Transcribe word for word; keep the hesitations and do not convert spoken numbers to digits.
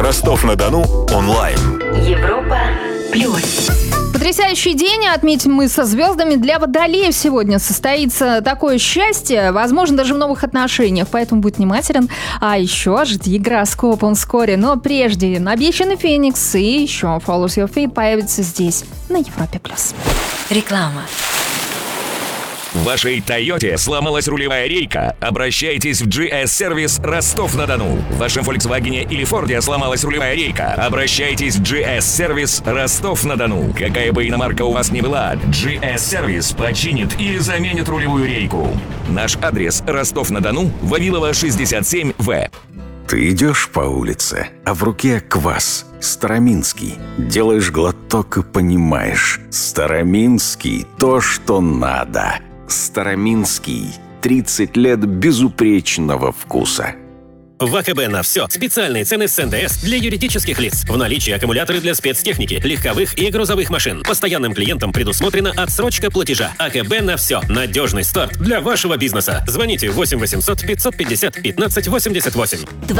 Ростов-на-Дону онлайн. Европа плюс. Потрясающий день, отметим мы со звездами. Для водолеев сегодня состоится такое счастье, возможно, даже в новых отношениях, поэтому будь внимателен. А еще жди гороскоп, он вскоре. Но прежде обещанный Феникс и еще Follows Your Fate появится здесь, на Европе плюс. Реклама. В вашей Тойоте сломалась рулевая рейка? Обращайтесь в джи эс-сервис Ростов-на-Дону. В вашем Volkswagen или Форде сломалась рулевая рейка? Обращайтесь в джи эс-сервис Ростов-на-Дону. Какая бы иномарка у вас ни была, джи эс-сервис починит или заменит рулевую рейку. Наш адрес: Ростов-на-Дону, Вавилова, шестьдесят семь вэ. Ты идешь по улице, а в руке квас староминский. Делаешь глоток и понимаешь: староминский – то, что надо. Староминский. тридцать лет безупречного вкуса. В АКБ на все. Специальные цены с эн дэ эс для юридических лиц. В наличии аккумуляторы для спецтехники, легковых и грузовых машин. Постоянным клиентам предусмотрена отсрочка платежа. АКБ на все. Надежный старт для вашего бизнеса. Звоните восемь восемьсот пятьсот пятьдесят пятнадцать восемьдесят восемь.